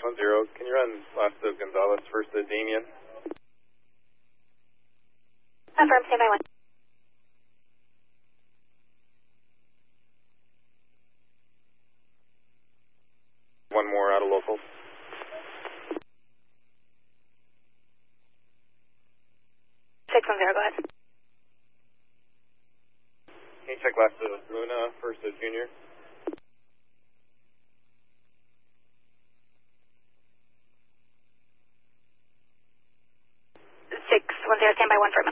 610. Can you run last of Gonzalez, first to Damien? Affirm, stand by 1. One more out of local. 610, go ahead. Can you check last of Luna, first to Junior? 610, stand by 1 for